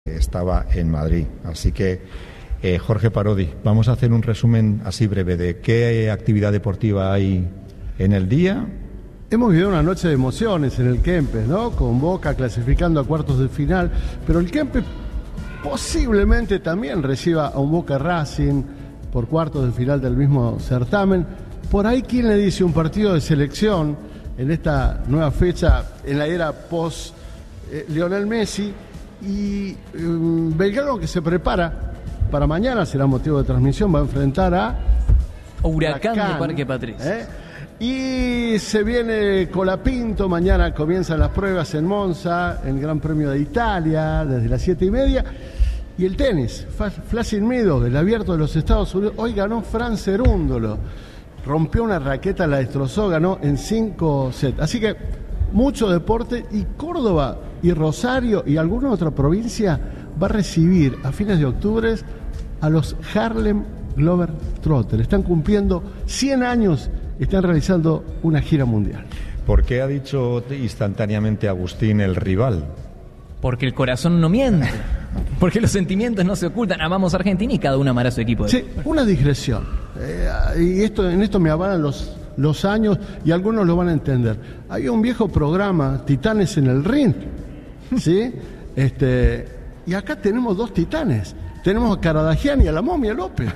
estaba en Madrid. Así que, Jorge Parodi, vamos a hacer un resumen así breve de qué actividad deportiva hay en el día. Hemos vivido una noche de emociones en el Kempes, ¿no? Con Boca clasificando a cuartos de final, pero el Kempes posiblemente también reciba a un Boca Racing por cuartos de final del mismo certamen. Por ahí, ¿quién le dice un partido de selección en esta nueva fecha, en la era post Lionel Messi? Y Belgrano, que se prepara para mañana, será motivo de transmisión, va a enfrentar a Huracán de Parque Patricio. Y se viene Colapinto, mañana comienzan las pruebas en Monza, el Gran Premio de Italia, desde las 7:30. Y el tenis, Flushing Meadows, el Abierto de los Estados Unidos. Hoy ganó Fran Cerúndolo, rompió una raqueta, la destrozó, ganó en 5 sets. Así que mucho deporte, y Córdoba y Rosario y alguna otra provincia va a recibir a fines de octubre a los Harlem Globetrotters. Están cumpliendo 100 años. Están realizando una gira mundial. ¿Por qué ha dicho instantáneamente Agustín el rival? Porque el corazón no miente. Porque los sentimientos no se ocultan. Amamos a Argentina y cada uno amará a su equipo. Sí, una digresión. Y en esto me avalan los años y algunos lo van a entender. Hay un viejo programa, Titanes en el Ring. ¿Sí? Y acá tenemos 2 titanes. Tenemos a Caradagian y a la Momia López.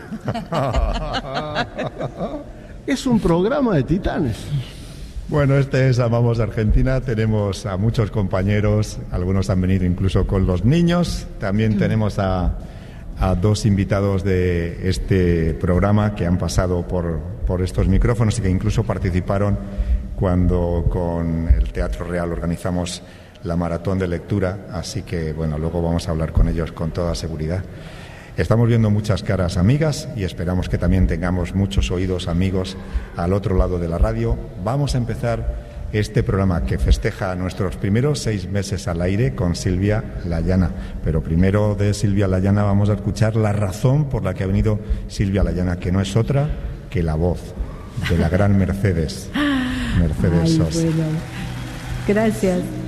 Es un programa de titanes. Bueno, este es Amamos Argentina. Tenemos a muchos compañeros, algunos han venido incluso con los niños. También tenemos a 2 invitados de este programa que han pasado por estos micrófonos y que incluso participaron cuando con el Teatro Real organizamos la maratón de lectura. Así que, bueno, luego vamos a hablar con ellos con toda seguridad. Estamos viendo muchas caras amigas y esperamos que también tengamos muchos oídos amigos al otro lado de la radio. Vamos a empezar este programa que festeja nuestros primeros 6 meses al aire con Silvia Layana. Pero primero de Silvia Layana vamos a escuchar la razón por la que ha venido Silvia Layana, que no es otra que la voz de la gran Mercedes Sosa. Bueno. Gracias.